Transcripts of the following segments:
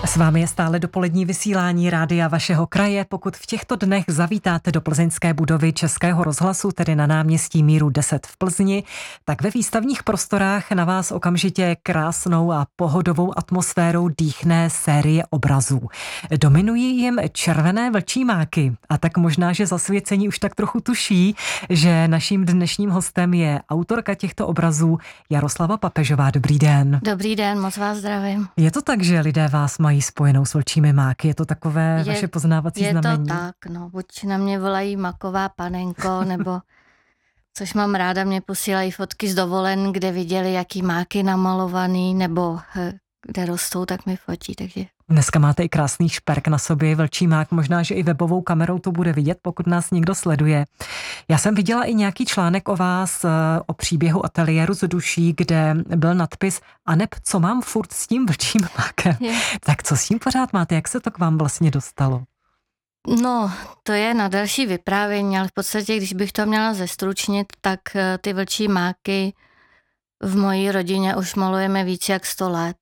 S vámi je stále dopolední vysílání Rádia vašeho kraje. Pokud v těchto dnech zavítáte do plzeňské budovy Českého rozhlasu, tedy na náměstí Míru 10 v Plzni, tak ve výstavních prostorách na vás okamžitě krásnou a pohodovou atmosférou dýchne série obrazů. Dominují jim červené vlčí máky a tak možná, že zasvěcení už tak trochu tuší, že naším dnešním hostem je autorka těchto obrazů Jaroslava Papežová. Dobrý den. Dobrý den, moc vás zdravím. Je to tak, že lidé vás mají spojenou s vlčími máky? Je to takové vaše poznávací znamení? Je to tak, no. Buď na mě volají maková panenko, nebo, což mám ráda, mě posílají fotky z dovolen, kde viděli, jaký máky namalovaný, nebo kde rostou, tak mi fotí, takže... Dneska máte i krásný šperk na sobě, vlčí mák, možná, že i webovou kamerou to bude vidět, pokud nás někdo sleduje. Já jsem viděla i nějaký článek o vás, o příběhu ateliéru z duší, kde byl nadpis Aneb, co mám furt s tím vlčím mákem? Tak co s tím pořád máte? Jak se to k vám vlastně dostalo? No, to je na další vyprávění, ale v podstatě, když bych to měla zestručnit, tak ty vlčí máky v mojí rodině už malujeme víc jak 100 let.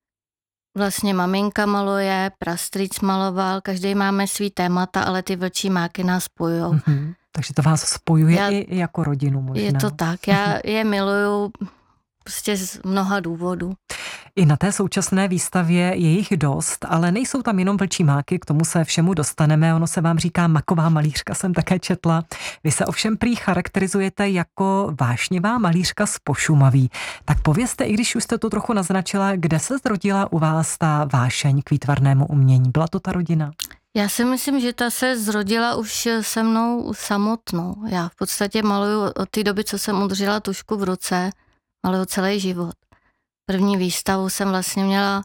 Vlastně maminka maluje, prastrýc maloval, každý máme svý témata, ale ty vlčí máky nás spojujou. Mm-hmm. Takže to vás spojuje i jako rodinu možná. Je to tak, já je miluju prostě z mnoha důvodů. I na té současné výstavě je jich dost, ale nejsou tam jenom vlčí máky, k tomu se všemu dostaneme, ono se vám říká maková malířka, jsem také četla. Vy se ovšem prý charakterizujete jako vášnivá malířka z Pošumaví. Tak povězte, i když už jste to trochu naznačila, kde se zrodila u vás ta vášeň k výtvarnému umění? Byla to ta rodina? Já si myslím, že ta se zrodila už se mnou samotnou. Já v podstatě maluju od té doby, co jsem udržela tužku v ruce, maluju celý život. První výstavu jsem vlastně měla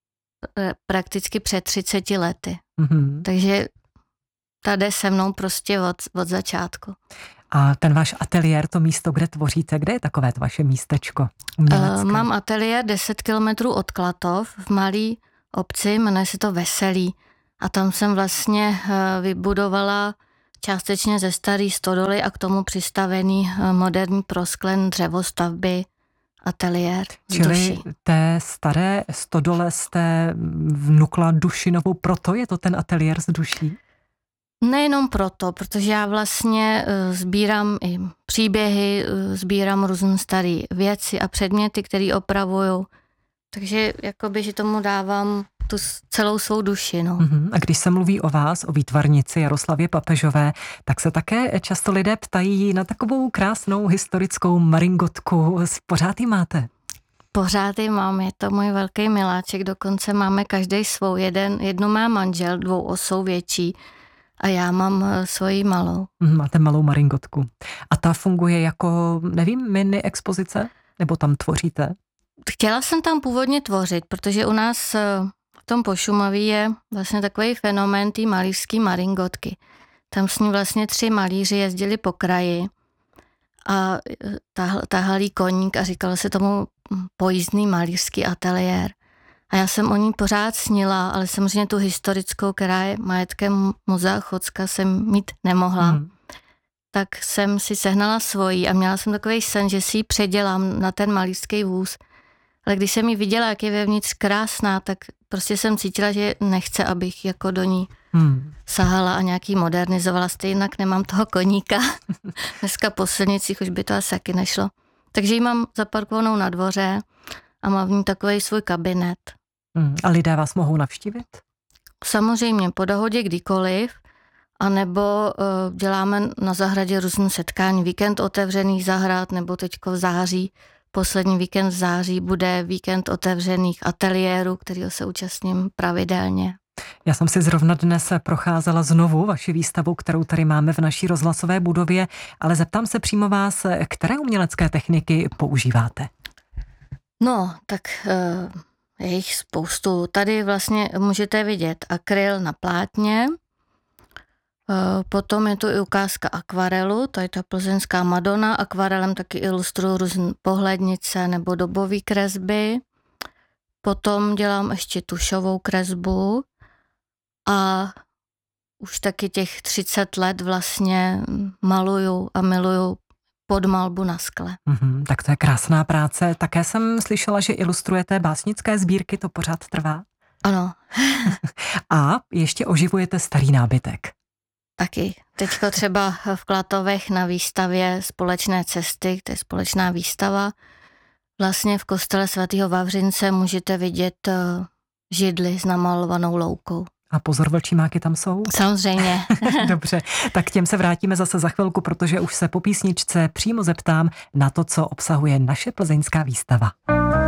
prakticky před 30 lety. Mm-hmm. Takže ta jde se mnou prostě od začátku. A ten váš ateliér, to místo, kde tvoříte, kde je takové to vaše místečko umělecké? Mám ateliér 10 kilometrů od Klatov v malé obci, jmenuje se to Veselí. A tam jsem vlastně vybudovala částečně ze starý stodoly a k tomu přistavený moderní prosklen dřevostavby ateliér z Čili duší. Té staré stodole jste vnukla duši novou, proto je to ten ateliér z duší? Nejenom proto, protože já vlastně sbírám i příběhy, sbírám různé staré věci a předměty, které opravuju. Takže jakoby, že tomu dávám tu celou svou duši. No. A když se mluví o vás, o výtvarnici Jaroslavě Papežové, tak se také často lidé ptají na takovou krásnou historickou maringotku. Pořád ji máte? Pořád ji mám, je to můj velký miláček, dokonce máme každý svou. Jednu má manžel, 2osou větší a já mám svoji malou. Máte malou maringotku. A ta funguje jako, nevím, mini expozice? Nebo tam tvoříte? Chtěla jsem tam původně tvořit, protože u nás v tom Pošumaví je vlastně takový fenomén té malířský maringotky. Tam s ní vlastně 3 malíři jezdili po kraji a tahali koník a říkalo se tomu pojízdný malířský ateliér. A já jsem o ní pořád snila, ale samozřejmě tu historickou, která je majetkem muzea Chocka, jsem mít nemohla. Tak jsem si sehnala svoji a měla jsem takový sen, že si ji předělám na ten malířský vůz. Ale když jsem ji viděla, jak je vevnitř krásná, tak prostě jsem cítila, že nechce, abych jako do ní sahala a nějaký modernizovala. Stejně nemám toho koníka. Dneska po silnicích už by to asi taky nešlo. Takže ji mám zaparkovanou na dvoře a mám v ní takový svůj kabinet. A lidé vás mohou navštívit? Samozřejmě, po dohodě kdykoliv. A nebo děláme na zahradě různé setkání. Víkend otevřených zahrad, nebo teďko v září. Poslední víkend v září bude víkend otevřených ateliérů, kterého se účastním pravidelně. Já jsem si zrovna dnes procházela znovu vaši výstavu, kterou tady máme v naší rozhlasové budově, ale zeptám se přímo vás, které umělecké techniky používáte? No, tak je jich spoustu. Tady vlastně můžete vidět akryl na plátně, potom je tu i ukázka akvarelu, to je ta plzeňská Madonna, akvarelem taky ilustruju různé pohlednice nebo dobové kresby. Potom dělám ještě tušovou kresbu a už taky těch 30 let vlastně maluju a miluju podmalbu na skle. Tak to je krásná práce. Také jsem slyšela, že ilustrujete básnické sbírky, to pořád trvá? Ano. A ještě oživujete starý nábytek. Taky. Teďko třeba v Klatovech na výstavě Společné cesty, to je společná výstava. Vlastně v kostele svatého Vavřince můžete vidět židli s namalovanou loukou. A pozor, vlčímáky tam jsou? Samozřejmě. Dobře, tak k těm se vrátíme zase za chvilku, protože už se po písničce přímo zeptám na to, co obsahuje naše plzeňská výstava.